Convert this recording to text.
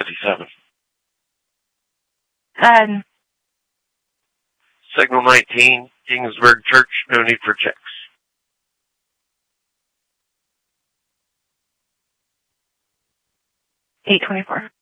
57. Signal 19, Kingsburg Church, no need for checks. 824.